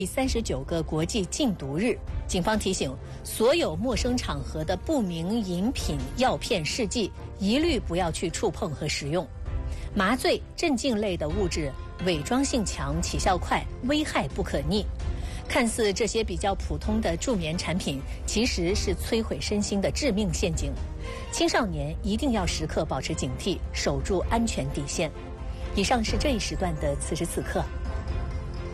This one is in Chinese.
第39个国际禁毒日，警方提醒所有陌生场合的不明饮品、药片、试剂，一律不要去触碰和食用。麻醉、镇静类的物质伪装性强、起效快、危害不可逆。看似这些比较普通的助眠产品，其实是摧毁身心的致命陷阱。青少年一定要时刻保持警惕，守住安全底线。以上是这一时段的此时此刻。